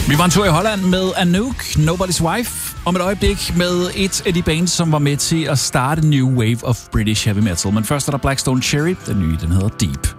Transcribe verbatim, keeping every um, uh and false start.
Vi var en tur i Holland med Anouk, Nobody's Wife, om et øjeblik med et af de bands, som var med til at starte New Wave of British Heavy Metal. Men først er der Black Stone Cherry, den nye, den hedder Deep.